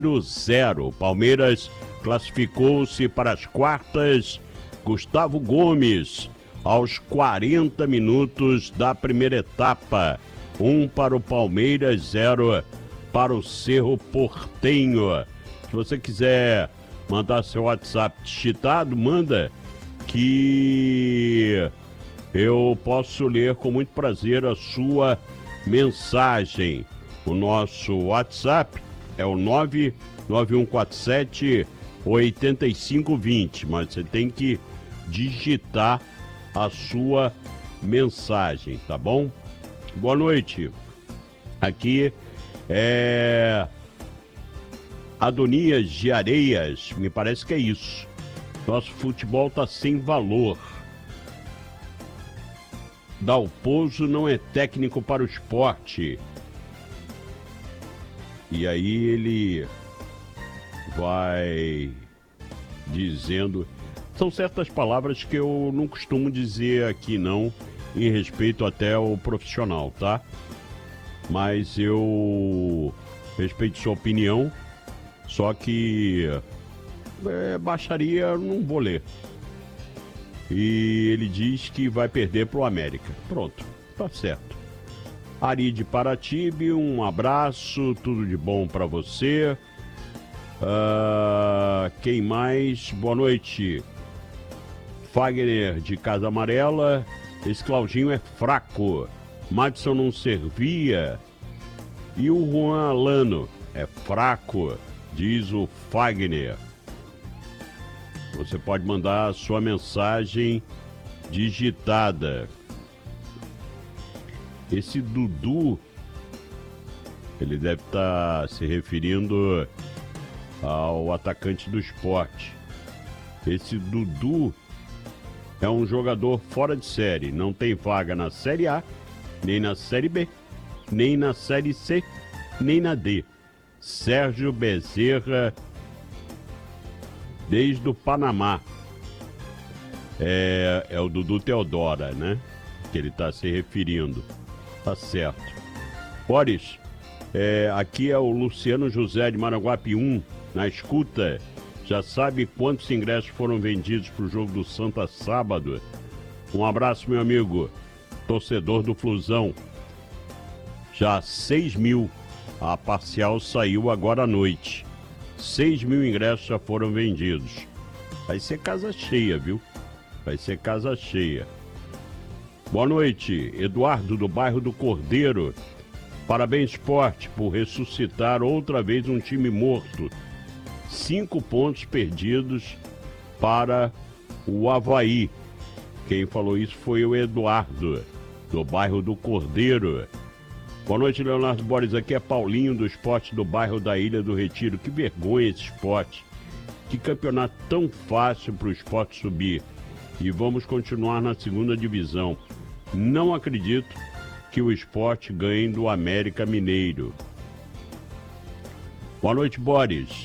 0. Palmeiras classificou-se para as quartas. Gustavo Gomes, aos 40 minutos da primeira etapa. 1 para o Palmeiras, 0 para o Cerro Porteño. Se você quiser mandar seu WhatsApp digitado, manda, que eu posso ler com muito prazer a sua mensagem. O nosso WhatsApp é o 99147-8520, mas você tem que digitar a sua mensagem, tá bom? Boa noite. Aqui é Adonias de Areias, me parece que é isso. Nosso futebol tá sem valor. Dalpozo não é técnico para o esporte. E aí ele vai dizendo... São certas palavras que eu não costumo dizer aqui não, em respeito até ao profissional, tá? Mas eu respeito sua opinião, só que baixaria eu não vou ler. E ele diz que vai perder pro América. Pronto, tá certo. Ari de Paratibe, um abraço, tudo de bom para você. Quem mais? Boa noite. Fagner de Casa Amarela. Esse Claudinho é fraco. Madison não servia. E o Juan Alano é fraco, diz o Fagner. Você pode mandar a sua mensagem digitada. Esse Dudu, ele deve estar se referindo ao atacante do Sport. Esse Dudu é um jogador fora de série. Não tem vaga na Série A, nem na Série B, nem na Série C, nem na D. Sérgio Bezerra, desde o Panamá. É o Dudu Teodora, né? Que ele está se referindo. Tá certo. Boris, aqui é o Luciano José de Maranguape 1, na escuta. Já sabe quantos ingressos foram vendidos para o jogo do Santa sábado? Um abraço, meu amigo, torcedor do Flusão. Já 6 mil. A parcial saiu agora à noite. 6 mil ingressos já foram vendidos. Vai ser casa cheia, viu? Vai ser casa cheia. Boa noite, Eduardo do bairro do Cordeiro. Parabéns, Sport, por ressuscitar outra vez um time morto. 5 pontos perdidos para o Avaí. Quem falou isso foi o Eduardo, do bairro do Cordeiro. Boa noite, Leonardo Borges. Aqui é Paulinho do Sport do bairro da Ilha do Retiro. Que vergonha esse Sport. Que campeonato tão fácil para o Sport subir. E vamos continuar na segunda divisão. Não acredito que o Sport ganhe do América Mineiro. Boa noite, Boris.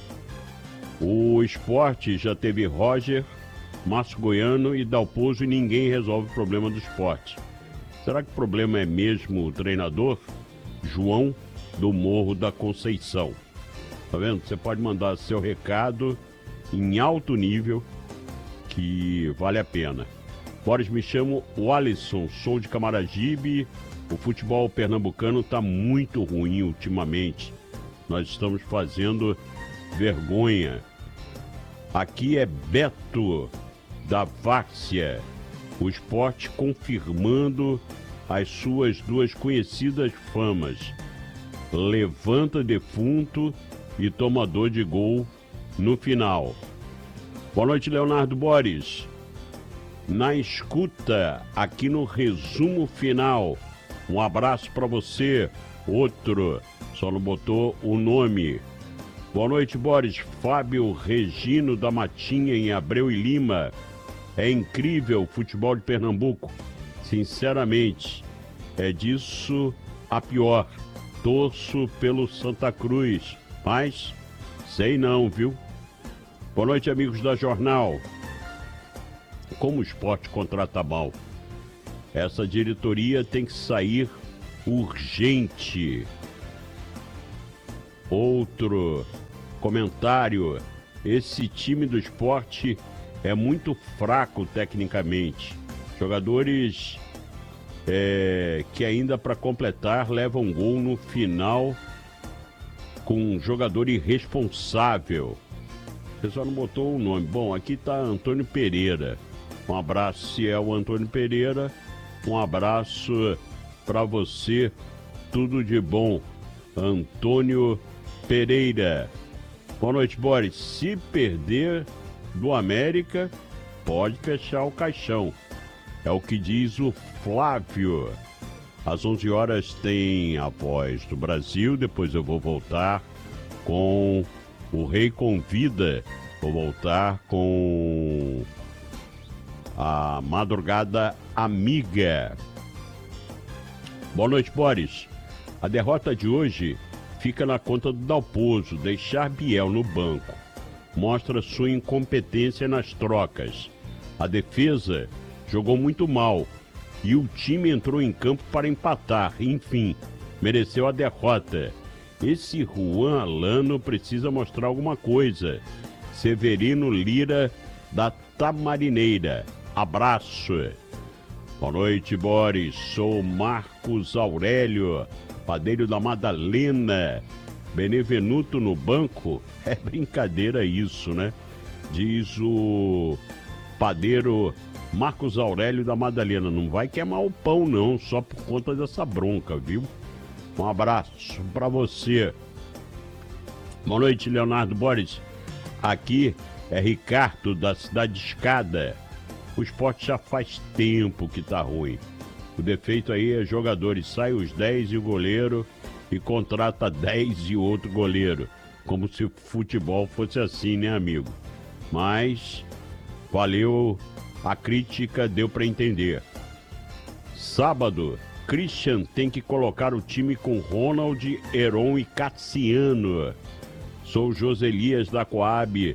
O Sport já teve Roger, Márcio Goiano e Dalpozo e ninguém resolve o problema do Sport. Será que o problema é mesmo o treinador? João, do Morro da Conceição. Tá vendo? Você pode mandar seu recado em alto nível, que vale a pena. Boris, me chamo Walisson, sou de Camaragibe. O futebol pernambucano está muito ruim ultimamente. Nós estamos fazendo vergonha. Aqui é Beto, da Várzea. O Sport confirmando as suas duas conhecidas famas. Levanta defunto e tomador de gol no final. Boa noite, Leonardo Borges. Na escuta, aqui no resumo final. Um abraço para você. Outro, só não botou o nome. Boa noite, Boris. Fábio Regino da Matinha, em Abreu e Lima. É incrível o futebol de Pernambuco. Sinceramente, é disso a pior. Torço pelo Santa Cruz, mas sei não, viu? Boa noite, amigos da Jornal. Como o Sport contrata mal? Essa diretoria tem que sair urgente. Outro comentário: esse time do Sport é muito fraco tecnicamente. Jogadores que ainda para completar levam um gol no final com um jogador irresponsável. O pessoal não botou o nome. Bom, aqui está Antônio Pereira. Um abraço, se é o Antônio Pereira. Um abraço para você. Tudo de bom, Antônio Pereira. Boa noite, Boris. Se perder do América, pode fechar o caixão. É o que diz o Flávio. Às 11 horas tem a Voz do Brasil. Depois eu vou voltar com o Rei Convida. Vou voltar com a Madrugada Amiga. Boa noite, Boris. A derrota de hoje fica na conta do Dalpozo. Deixar Biel no banco mostra sua incompetência nas trocas. A defesa jogou muito mal e o time entrou em campo para empatar. Enfim, mereceu a derrota. Esse Juan Alano precisa mostrar alguma coisa. Severino Lira, da Tamarineira. Abraço. Boa noite, Boris. Sou Marcos Aurélio, padeiro da Madalena. Benevenuto no banco? É brincadeira isso, né? Diz o padeiro Marcos Aurélio da Madalena. Não vai queimar o pão, não, só por conta dessa bronca, viu? Um abraço pra você. Boa noite, Leonardo Boris. Aqui é Ricardo, da Cidade Escada. O Sport já faz tempo que tá ruim. O defeito aí é jogadores, sai os 10 e o goleiro e contrata 10 e outro goleiro. Como se futebol fosse assim, né, amigo? Mas valeu a crítica, deu para entender. Sábado, Christian tem que colocar o time com Ronald, Heron e Cassiano. Sou Joselias da Coab,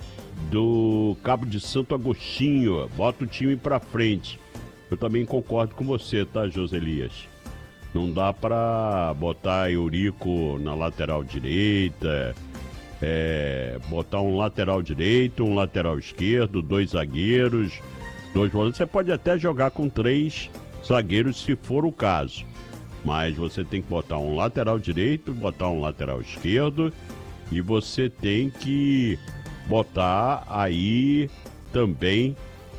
do Cabo de Santo Agostinho. Bota o time pra frente. Eu também concordo com você, tá, Joselias? Não dá pra botar Eurico na lateral direita, botar um lateral direito, um lateral esquerdo, 2 zagueiros, 2 volantes. Você pode até jogar com 3 zagueiros se for o caso. Mas você tem que botar um lateral direito, botar um lateral esquerdo e você tem que botar aí também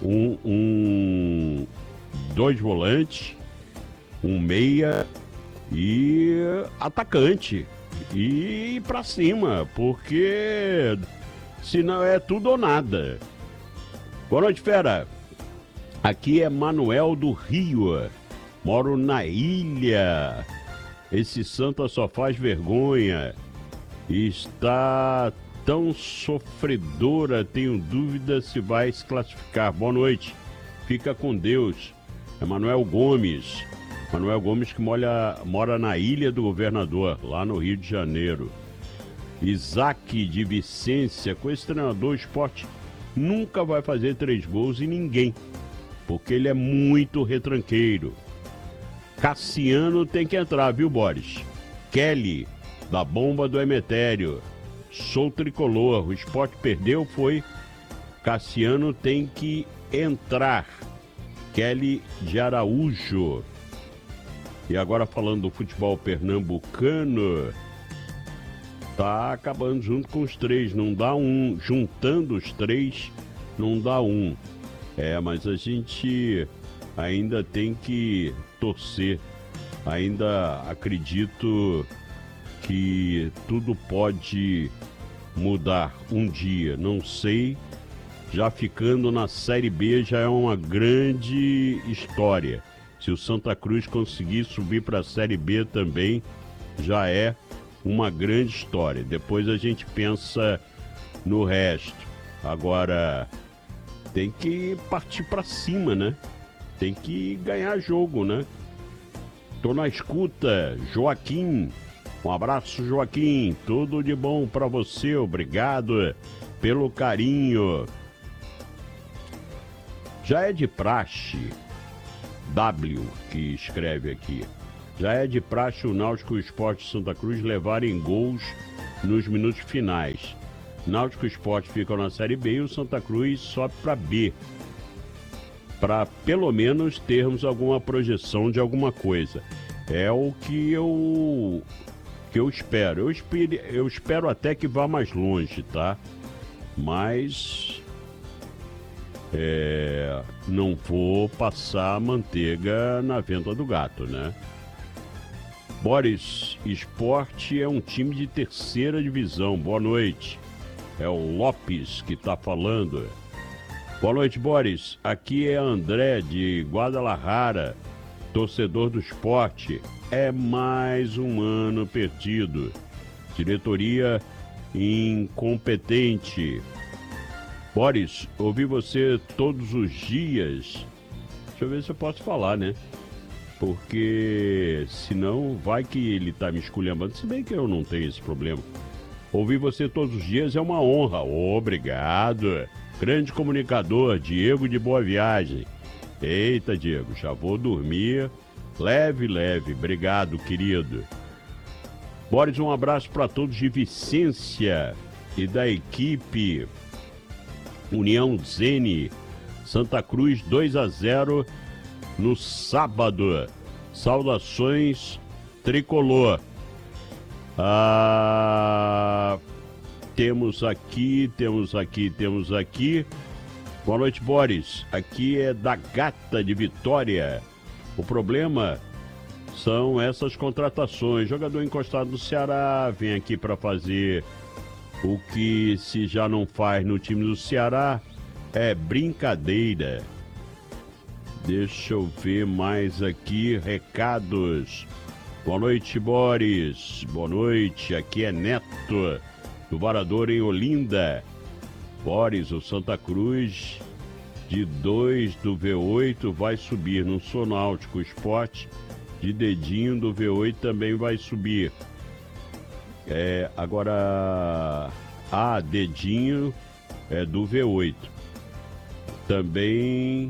2 volantes, um meia e atacante. E ir pra cima, porque senão é tudo ou nada. Boa noite, fera. Aqui é Manuel do Rio. Moro na ilha. Esse Santa só faz vergonha. Está tão sofredora, tenho dúvida se vai se classificar. Boa noite, fica com Deus. É Manuel Gomes. Manuel Gomes que mora na Ilha do Governador, lá no Rio de Janeiro. Isaac de Vicência, com esse treinador, o Sport nunca vai fazer 3 gols em ninguém, porque ele é muito retranqueiro. Cassiano tem que entrar, viu, Boris? Kelly, da Bomba do Emetério. Sou tricolor, o Sport perdeu, foi. Cassiano tem que entrar. Kelly de Araújo. E agora falando do futebol pernambucano, tá acabando junto com os 3, não dá um. Juntando os 3, não dá um. Mas a gente ainda tem que torcer. Ainda acredito que tudo pode mudar um dia, não sei. Já ficando na Série B já é uma grande história. Se o Santa Cruz conseguir subir para a Série B também, já é uma grande história. Depois a gente pensa no resto. Agora, tem que partir para cima, né? Tem que ganhar jogo, né? Tô na escuta, Joaquim. Um abraço, Joaquim. Tudo de bom para você. Obrigado pelo carinho. Já é de praxe, W, que escreve aqui. Já é de praxe o Náutico e o Sport Santa Cruz levarem gols nos minutos finais. Náutico e Sport ficam na Série B e o Santa Cruz sobe para B. Para pelo menos termos alguma projeção de alguma coisa. É o que eu espero. Eu espero até que vá mais longe, tá? Mas não vou passar manteiga na venta do gato, né? Boris, Esporte é um time de terceira divisão. Boa noite. É o Lopes que tá falando. Boa noite, Boris. Aqui é André de Guadalajara, torcedor do Esporte. É mais um ano perdido. Diretoria incompetente. Boris, ouvi você todos os dias. Deixa eu ver se eu posso falar, né? Porque senão vai que ele tá me esculhambando. Se bem que eu não tenho esse problema. Ouvir você todos os dias é uma honra. Obrigado. Grande comunicador, Diego de Boa Viagem. Eita, Diego, já vou dormir. Leve, leve. Obrigado, querido. Boris, um abraço para todos de Vicência e da equipe União Zene. Santa Cruz 2-0 no sábado. Saudações, tricolor. Temos aqui. Boa noite, Boris. Aqui é da Gata de Vitória. O problema são essas contratações. Jogador encostado no Ceará, vem aqui para fazer o que se já não faz no time do Ceará. É brincadeira. Deixa eu ver mais aqui, recados. Boa noite, Boris. Boa noite, aqui é Neto, do Varador em Olinda. Boris, o Santa Cruz de 2 do V8 vai subir. Não sou Náutico, Sport de dedinho do V8 também vai subir. Agora, dedinho é do V8. Também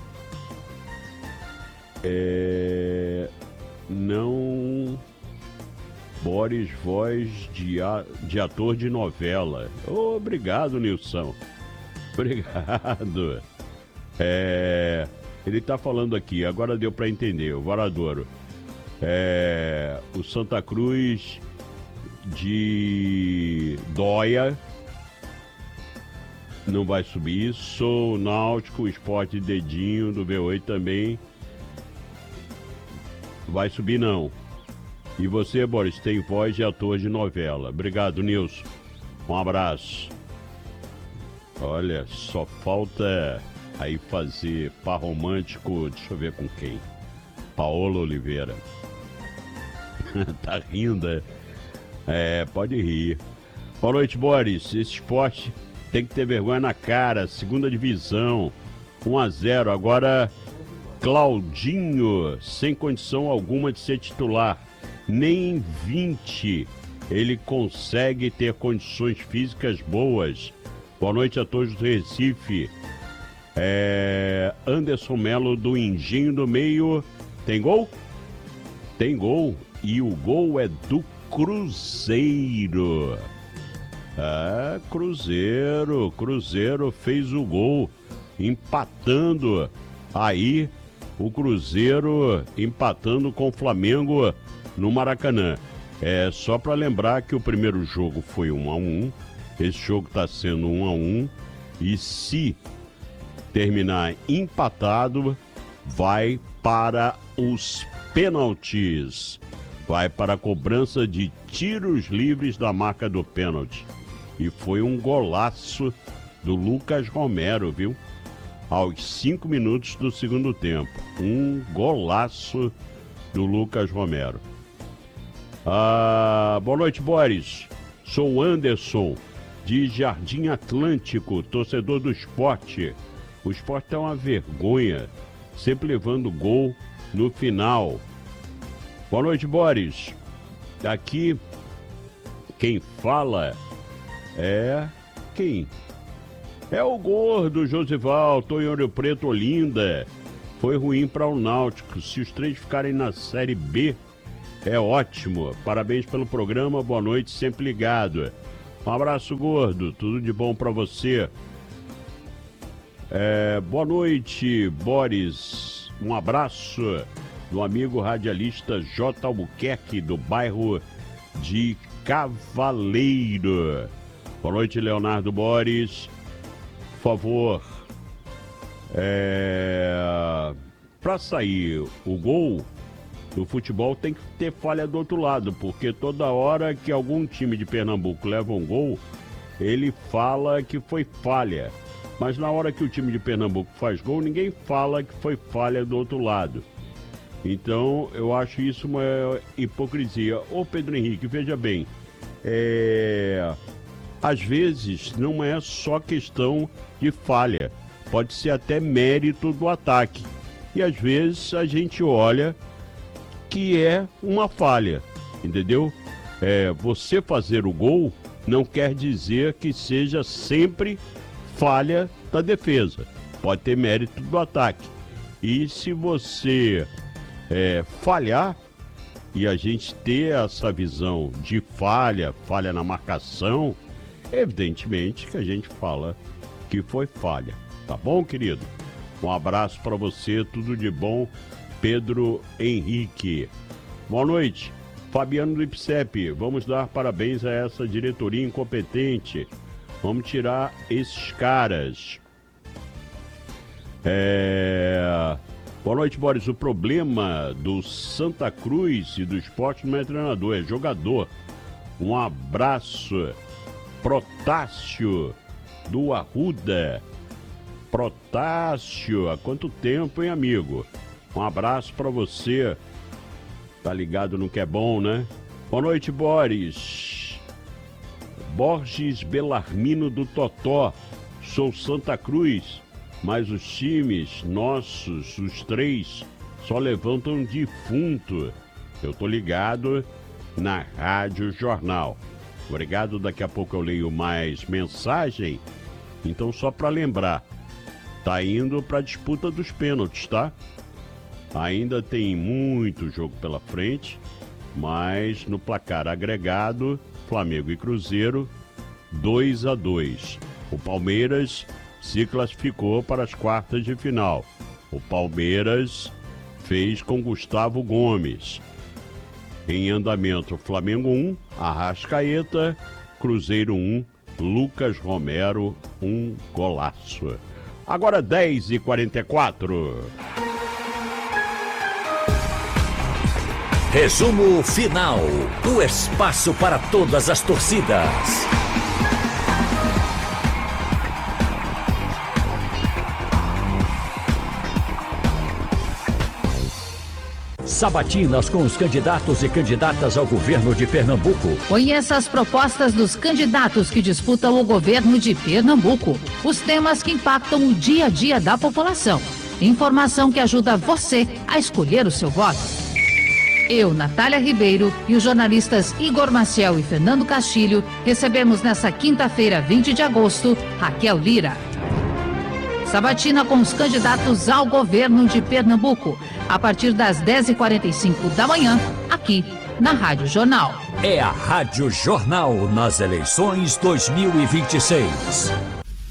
não. Boris, voz de ator de novela. Obrigado, Nilson. Obrigado. Ele tá falando aqui, agora deu para entender, o Varadouro. O Santa Cruz de Dóia não vai subir. Sou Náutico, Sport de dedinho do V8 também. Vai subir não. E você, Boris, tem voz de ator de novela. Obrigado, Nilson. Um abraço. Olha, só falta aí fazer par romântico, deixa eu ver com quem. Paola Oliveira. Tá rindo, pode rir. Boa noite, Boris. Esse esporte tem que ter vergonha na cara. Segunda divisão, 1-0. Agora, Claudinho, sem condição alguma de ser titular. Nem em 20 ele consegue ter condições físicas boas. Boa noite a todos do Recife. Anderson Melo do Engenho do Meio. Tem gol? Tem gol. E o gol é do Cruzeiro. Cruzeiro fez o gol, empatando. Aí, o Cruzeiro empatando com o Flamengo no Maracanã. Só para lembrar que o primeiro jogo foi 1-1. Esse jogo está sendo 1-1. E se terminar empatado, vai para os pênaltis. Vai para a cobrança de tiros livres da marca do pênalti. E foi um golaço do Lucas Romero, viu? Aos 5 minutos do segundo tempo. Um golaço do Lucas Romero. Boa noite, Boris. Sou o Anderson, de Jardim Atlântico, torcedor do Esporte. O Esporte é uma vergonha, sempre levando gol no final. Boa noite, Boris. Aqui, quem fala quem? É o gordo Josival, tô em Ouro Preto, Olinda. Foi ruim para o Náutico. Se os três ficarem na Série B, é ótimo. Parabéns pelo programa, boa noite, sempre ligado. Um abraço, gordo, tudo de bom pra você. Boa noite, Boris. Um abraço do amigo radialista J. Albuquerque, do bairro de Cavaleiro. Boa noite, Leonardo Boris. Por favor, para sair o gol do futebol tem que ter falha do outro lado, porque toda hora que algum time de Pernambuco leva um gol, ele fala que foi falha. Mas na hora que o time de Pernambuco faz gol, ninguém fala que foi falha do outro lado. Então, eu acho isso uma hipocrisia. Ô, Pedro Henrique, veja bem, às vezes não é só questão de falha, pode ser até mérito do ataque. E às vezes a gente olha que é uma falha, entendeu? Você fazer o gol não quer dizer que seja sempre falha da defesa, pode ter mérito do ataque. E se você falhar, e a gente ter essa visão de falha na marcação, evidentemente que a gente fala que foi falha. Tá bom, querido? Um abraço para você, tudo de bom, Pedro Henrique. Boa noite, Fabiano do IPSEP. Vamos dar parabéns a essa diretoria incompetente. Vamos tirar esses caras. Boa noite, Boris. O problema do Santa Cruz e do esporte não é treinador, é jogador. Um abraço. Protássio do Arruda. Protássio, há quanto tempo, hein, amigo? Um abraço pra você. Tá ligado no que é bom, né? Boa noite, Boris. Borges Belarmino do Totó. Sou Santa Cruz, mas os times nossos, os três, só levantam defunto. Eu tô ligado na Rádio Jornal. Obrigado, daqui a pouco eu leio mais mensagem. Então, só para lembrar, tá indo para a disputa dos pênaltis, tá? Ainda tem muito jogo pela frente, mas no placar agregado, Flamengo e Cruzeiro, 2-2. O Palmeiras se classificou para as quartas de final. O Palmeiras fez com Gustavo Gomes. Em andamento, Flamengo 1, Arrascaeta, Cruzeiro 1, Lucas Romero, um golaço. Agora 10h44. Resumo final. O espaço para todas as torcidas. Sabatinas com os candidatos e candidatas ao governo de Pernambuco. Conheça as propostas dos candidatos que disputam o governo de Pernambuco. Os temas que impactam o dia a dia da população. Informação que ajuda você a escolher o seu voto. Eu, Natália Ribeiro, e os jornalistas Igor Maciel e Fernando Castilho recebemos nesta quinta-feira, 20 de agosto, Raquel Lira. Sabatina com os candidatos ao governo de Pernambuco, a partir das 10h45 da manhã, aqui na Rádio Jornal. É a Rádio Jornal nas eleições 2026.